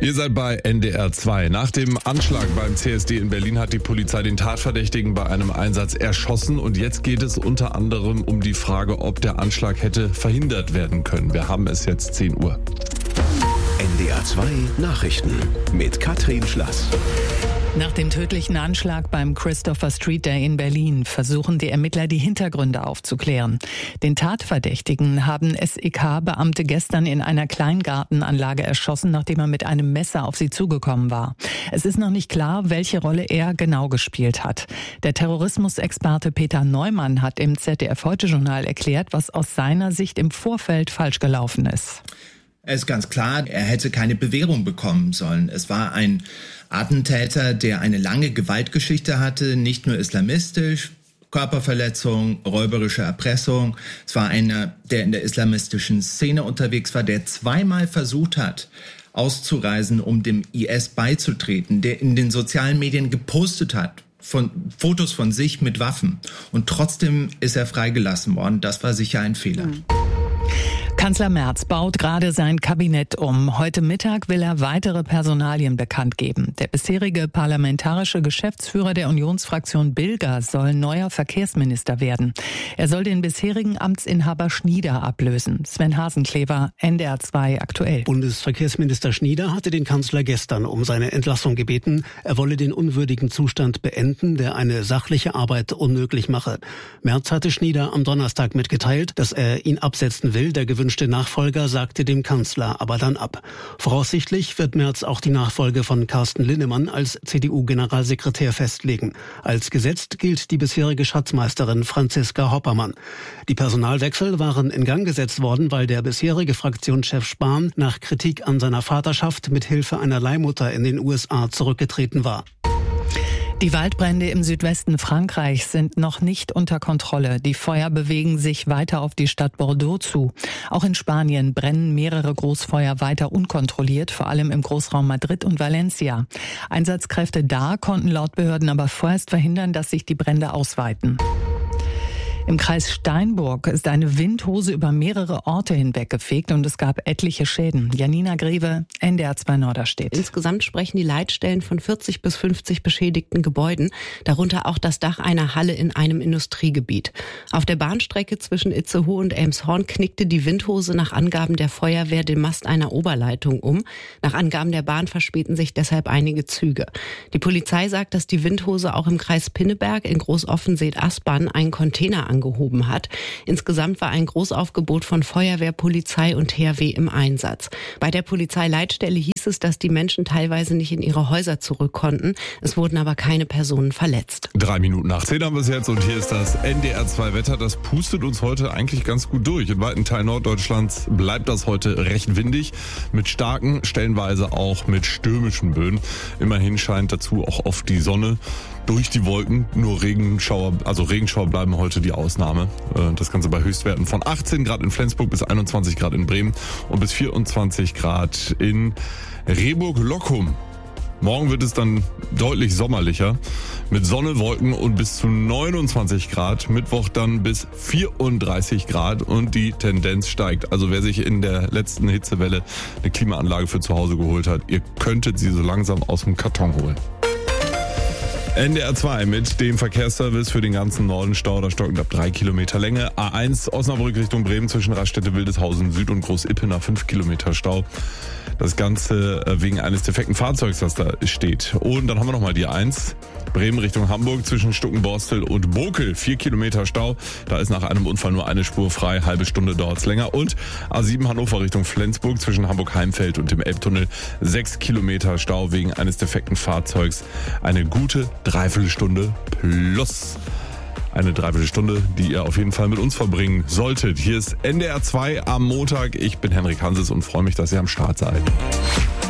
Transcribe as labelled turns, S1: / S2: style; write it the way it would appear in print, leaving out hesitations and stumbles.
S1: Ihr seid bei NDR 2. Nach dem Anschlag beim CSD in Berlin hat die Polizei den Tatverdächtigen bei einem Einsatz erschossen. Und jetzt geht es unter anderem um die Frage, ob der Anschlag hätte verhindert werden können. Wir haben es jetzt 10 Uhr.
S2: NDR 2 Nachrichten mit Katrin Schlass.
S3: Nach dem tödlichen Anschlag beim Christopher Street Day in Berlin versuchen die Ermittler, die Hintergründe aufzuklären. Den Tatverdächtigen haben SEK-Beamte gestern in einer Kleingartenanlage erschossen, nachdem er mit einem Messer auf sie zugekommen war. Es ist noch nicht klar, welche Rolle er genau gespielt hat. Der Terrorismusexperte Peter Neumann hat im ZDF-Heute-Journal erklärt, was aus seiner Sicht im Vorfeld falsch gelaufen ist.
S4: Es ist ganz klar, er hätte keine Bewährung bekommen sollen. Es war ein Attentäter, der eine lange Gewaltgeschichte hatte, nicht nur islamistisch, Körperverletzung, räuberische Erpressung. Es war einer, der in der islamistischen Szene unterwegs war, der zweimal versucht hat, auszureisen, um dem IS beizutreten, der in den sozialen Medien gepostet hat, von Fotos von sich mit Waffen. Und trotzdem ist er freigelassen worden. Das war sicher ein Fehler.
S3: Kanzler Merz baut gerade sein Kabinett um. Heute Mittag will er weitere Personalien bekannt geben. Der bisherige parlamentarische Geschäftsführer der Unionsfraktion Bilger soll neuer Verkehrsminister werden. Er soll den bisherigen Amtsinhaber Schnieder ablösen. Sven Hasenklever, NDR 2 aktuell.
S5: Bundesverkehrsminister Schnieder hatte den Kanzler gestern um seine Entlassung gebeten. Er wolle den unwürdigen Zustand beenden, der eine sachliche Arbeit unmöglich mache. Merz hatte Schnieder am Donnerstag mitgeteilt, dass er ihn absetzen will. Der gewünschte Nachfolger sagte dem Kanzler aber dann ab. Voraussichtlich wird Merz auch die Nachfolge von Carsten Linnemann als CDU-Generalsekretär festlegen. Als gesetzt gilt die bisherige Schatzmeisterin Franziska Hoppermann. Die Personalwechsel waren in Gang gesetzt worden, weil der bisherige Fraktionschef Spahn nach Kritik an seiner Vaterschaft mit Hilfe einer Leihmutter in den USA zurückgetreten war.
S3: Die Waldbrände im Südwesten Frankreichs sind noch nicht unter Kontrolle. Die Feuer bewegen sich weiter auf die Stadt Bordeaux zu. Auch in Spanien brennen mehrere Großfeuer weiter unkontrolliert, vor allem im Großraum Madrid und Valencia. Einsatzkräfte da konnten laut Behörden aber vorerst verhindern, dass sich die Brände ausweiten. Im Kreis Steinburg ist eine Windhose über mehrere Orte hinweggefegt und es gab etliche Schäden. Janina Greve, NDR 2 Norderstedt.
S6: Insgesamt sprechen die Leitstellen von 40 bis 50 beschädigten Gebäuden, darunter auch das Dach einer Halle in einem Industriegebiet. Auf der Bahnstrecke zwischen Itzehoe und Elmshorn knickte die Windhose nach Angaben der Feuerwehr den Mast einer Oberleitung um. Nach Angaben der Bahn verspäten sich deshalb einige Züge. Die Polizei sagt, dass die Windhose auch im Kreis Pinneberg in Großoffenseet-Aspern einen Container angehoben hat. Insgesamt war ein Großaufgebot von Feuerwehr, Polizei und THW im Einsatz. Bei der Polizeileitstelle hieß es, dass die Menschen teilweise nicht in ihre Häuser zurück konnten. Es wurden aber keine Personen verletzt.
S1: 3 Minuten nach 10 haben wir es jetzt und hier ist das NDR 2 Wetter. Das pustet uns heute eigentlich ganz gut durch. In weiten Teilen Norddeutschlands bleibt das heute recht windig, mit starken, stellenweise auch mit stürmischen Böen. Immerhin scheint dazu auch oft die Sonne durch die Wolken. Nur Regenschauer bleiben heute die Ausnahme. Das Ganze bei Höchstwerten von 18 Grad in Flensburg bis 21 Grad in Bremen und bis 24 Grad in Rehburg-Lockum. Morgen wird es dann deutlich sommerlicher mit Sonne, Wolken und bis zu 29 Grad. Mittwoch dann bis 34 Grad und die Tendenz steigt. Also wer sich in der letzten Hitzewelle eine Klimaanlage für zu Hause geholt hat, ihr könntet sie so langsam aus dem Karton holen. NDR 2 mit dem Verkehrsservice für den ganzen Norden. Stau oder stockend ab 3 Kilometer Länge. A1 Osnabrück Richtung Bremen zwischen Raststätte Wildeshausen Süd und Groß-Ippener 5 Kilometer Stau. Das Ganze wegen eines defekten Fahrzeugs, das da steht. Und dann haben wir nochmal die A1 Bremen Richtung Hamburg zwischen Stuckenborstel und Bokel. 4 Kilometer Stau. Da ist nach einem Unfall nur eine Spur frei. Halbe Stunde dauert's länger. Und A7 Hannover Richtung Flensburg zwischen Hamburg-Heimfeld und dem Elbtunnel. 6 Kilometer Stau wegen eines defekten Fahrzeugs. Eine gute Dreiviertelstunde plus eine Dreiviertelstunde, die ihr auf jeden Fall mit uns verbringen solltet. Hier ist NDR 2 am Montag. Ich bin Henrik Hanses und freue mich, dass ihr am Start seid.